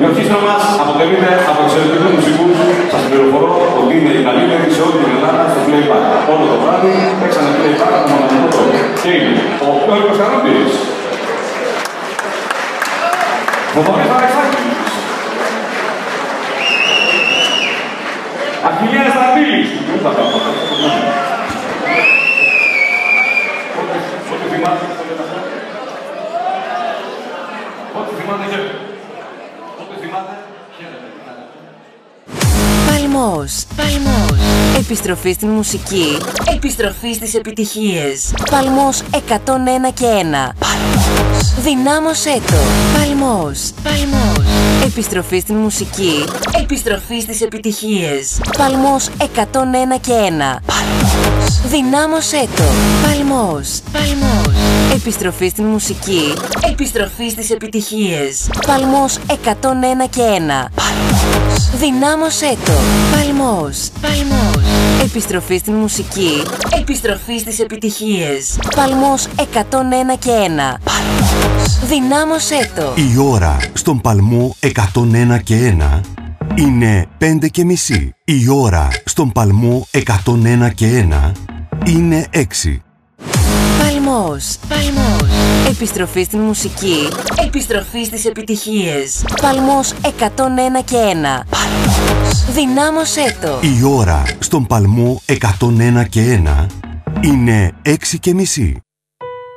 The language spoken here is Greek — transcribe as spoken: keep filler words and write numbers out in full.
Η ορχήστρα μας αποτελείται από εξαιρετικούς μουσικούς. Σας πληροφορώ ότι είναι η καλύτερη σε όλη την Ελλάδα στο playback. Όλο το βράδυ παίξανε playback από μοναδικό τρόπο. Και είναι ο Γιώργος Καρούμπης, ο Θοδωρής Αλεξάκης, Αχιλλέας Στρατήλης. Ό,τι θυμάται, ό,τι θυμάται χαίρετε. Ό,τι θυμάται χαίρετε. Παλμός, Παλμός. Επιστροφή στην μουσική, επιστροφή στις επιτυχίες. Παλμός εκατόν ένα και ένα. Παλμός. Δυνάμωσέ το. Παλμός, Παλμός. Επιστροφή στην μουσική, επιστροφή στις επιτυχίες. Παλμός εκατόν ένα και ένα. Παλμός. Δυνάμωσέ το. Παλμός, Παλμός. Επιστροφή στην μουσική, επιστροφή στις επιτυχίες. Παλμός εκατόν ένα και ένα. Παλμός. Δυνάμωσέ το. Παλμός, Παλμός. Επιστροφή στην μουσική, επιστροφή στις επιτυχίες. Παλμός εκατόν ένα και ένα. Παλμός. Δυνάμωσέ το. Η ώρα στον Παλμό εκατόν ένα και ένα είναι πέντε και μισή. Η ώρα στον Παλμό εκατόν ένα και ένα είναι έξι. Παλμός, Παλμός. Επιστροφή στην μουσική, επιστροφή στις επιτυχίες. Παλμός εκατόν ένα και ένα. Παλμός. Δυνάμωσέ το. Η ώρα στον Παλμό εκατόν ένα και ένα είναι έξι και μισή.